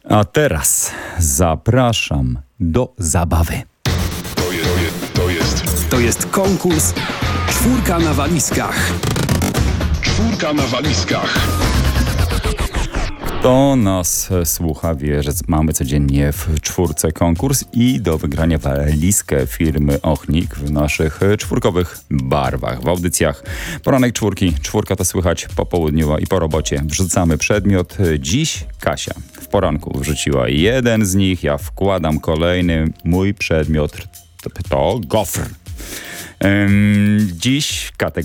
A teraz zapraszam do zabawy. To jest konkurs Czwórka na walizkach. Czwórka na walizkach. Kto nas słucha, wie, że mamy codziennie w czwórce konkurs i do wygrania walizkę firmy Ochnik w naszych czwórkowych barwach. W audycjach Poranek Czwórki. Czwórka to słychać popołudniowa i po robocie. Wrzucamy przedmiot. Dziś Kasia w poranku wrzuciła jeden z nich. Ja wkładam kolejny. Mój przedmiot to gofr. Dziś kategoria